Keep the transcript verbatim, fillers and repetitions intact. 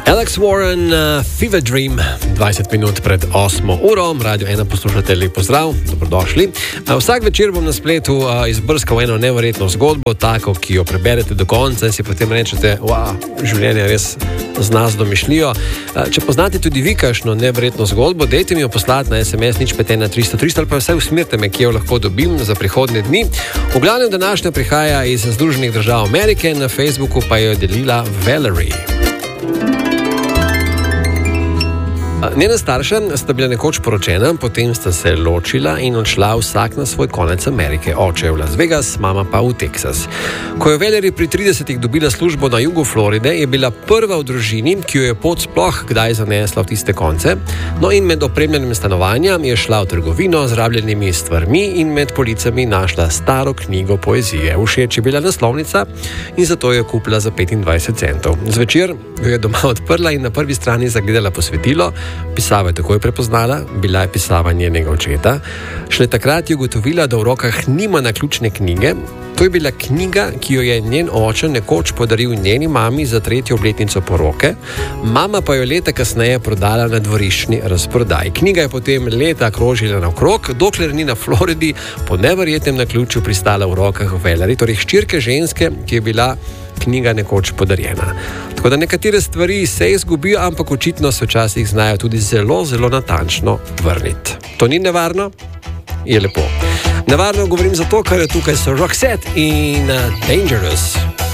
Alex Warren, uh, Fever Dream, dvajset minut pred osmo uro, Radio ena poslušate, lep pozdrav, dobrodošli. Uh, vsak večer bom na spletu uh, izbrskal eno neverjetno zgodbo, tako, ki jo preberete do konca in si potem rečete, wow, življenje res zna z domišljijo. Uh, če poznate tudi vi kakšno neverjetno zgodbo, dajte mi jo poslati na es em es nič pet ena tristo tristo ali pa vsaj usmerite me, kje jo lahko dobim za prihodnje dni. V glavnem današnja prihaja iz Združenih držav Amerike, na Facebooku pa jo je delila Valerie. Njena starša sta bila nekoč poročena, potem sta se ločila in odšla vsak na svoj konec Amerike. Oče je v Las Vegas, mama pa v Teksas. Ko je Valerie pri tridesetih dobila službo na jugu Floride, je bila prva v družini, ki jo je pot sploh kdaj zanesla v tiste konce. No in med opremljanjem stanovanja je šla v trgovino z rabljenimi stvarmi in med policami našla staro knjigo poezije. Všeč je bila naslovnica in zato jo je kupila za petindvajset centov. Zvečer jo je doma odprla in na prvi strani zagledala posvetilo. Pisavo je takoj prepoznala, bila je pisava njenega očeta. Šele takrat je ugotovila, da v rokah nima naključne knjige. To je bila knjiga, ki jo je njen oče nekoč podaril njeni mami za tretjo obletnico poroke. Mama pa jo leta kasneje prodala na dvoriščni razprodaji. Knjiga je potem leta krožila naokrog, dokler ni na Floridi po neverjetnem naključju pristala v rokah Valerie, torej hčerke ženske, ki je bila knjiga nekoč podarjena. Tako da nekatere stvari se izgubijo, ampak očitno se včasih znajo tudi zelo, zelo natančno vrniti. To ni nevarno? Je lepo. Nevarno govorim zato, ker je tukaj so Roxette in uh, Dangerous.